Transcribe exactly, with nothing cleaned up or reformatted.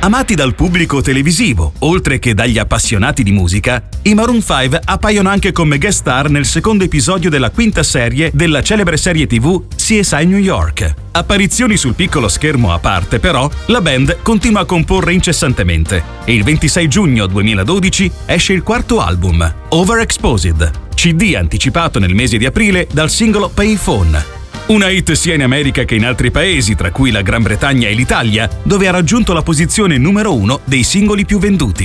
Amati dal pubblico televisivo, oltre che dagli appassionati di musica, i Maroon cinque appaiono anche come guest star nel secondo episodio della quinta serie della celebre serie tivù C S I New York. Apparizioni sul piccolo schermo a parte, però, la band continua a comporre incessantemente e il ventisei giugno duemiladodici esce il quarto album, Overexposed, C D anticipato nel mese di aprile dal singolo Payphone. Una hit sia in America che in altri paesi, tra cui la Gran Bretagna e l'Italia, dove ha raggiunto la posizione numero uno dei singoli più venduti.